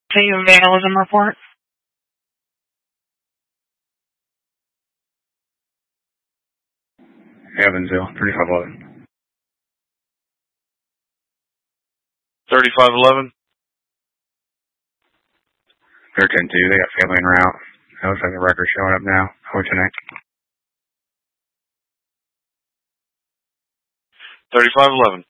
Say a vandalism report. Evansville, 3511. 3511. They're 10-2. They got family en route. That looks like the record's showing up now. What's your name? 3511.